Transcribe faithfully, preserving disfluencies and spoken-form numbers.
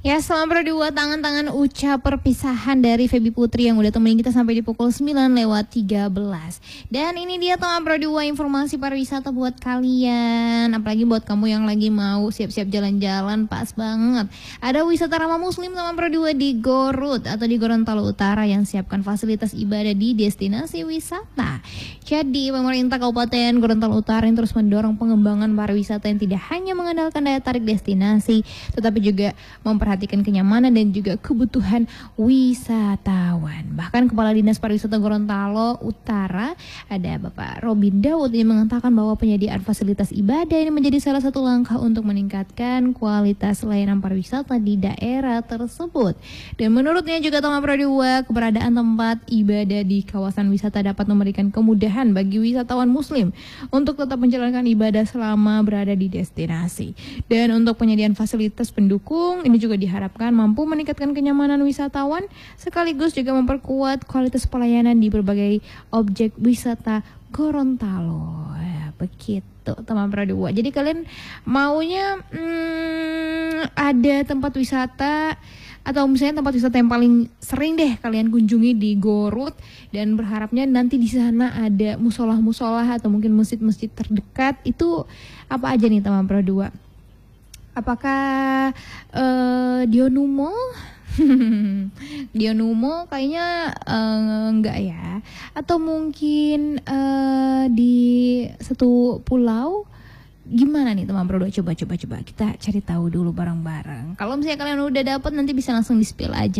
Ya, selamat berdua tangan-tangan ucap perpisahan dari Feby Putri yang udah temenin kita sampai di pukul sembilan lewat tiga belas. Dan ini dia teman berdua informasi pariwisata buat kalian. Apalagi buat kamu yang lagi mau siap-siap jalan-jalan, pas banget. Ada wisata ramah muslim teman berdua di Garut atau di Gorontalo Utara yang siapkan fasilitas ibadah di destinasi wisata. Jadi pemerintah Kabupaten Gorontalo Utara yang terus mendorong pengembangan pariwisata yang tidak hanya mengandalkan daya tarik destinasi, tetapi juga memperhatikan kenyamanan dan juga kebutuhan wisatawan. Bahkan Kepala Dinas Pariwisata Gorontalo Utara ada Bapak Robin Daud yang mengatakan bahwa penyediaan fasilitas ibadah ini menjadi salah satu langkah untuk meningkatkan kualitas layanan pariwisata di daerah tersebut. Dan menurutnya juga teman berdua, keberadaan tempat ibadah di kawasan wisata dapat memberikan kemudahan bagi wisatawan muslim untuk tetap menjalankan ibadah selama berada di destinasi. Dan untuk penyediaan fasilitas pendukung ini juga diharapkan mampu meningkatkan kenyamanan wisatawan sekaligus juga memperkuat kualitas pelayanan di berbagai objek wisata Gorontalo. Ya, begitu teman berdua. Jadi kalian maunya hmm, ada tempat wisata atau misalnya tempat wisata yang paling sering deh kalian kunjungi di Garut dan berharapnya nanti di sana ada musolah-musolah atau mungkin masjid-masjid terdekat, itu apa aja nih teman berdua? Apakah uh, Dionumo? Dionumo kayaknya uh, enggak ya. Atau mungkin uh, di satu pulau? Gimana nih teman berdua? Coba coba coba kita cari tahu dulu bareng-bareng. Kalau misalnya kalian udah dapat nanti bisa langsung di-spill aja.